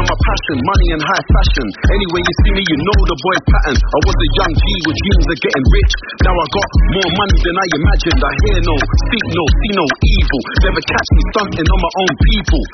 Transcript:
my passion, money and high fashion. Anyway you see me, you know the boy pattern. I was a young G with dreams of getting rich. Now I got more money than I imagined. I hear no, speak no, see no evil. Never catch me stunting on my own people.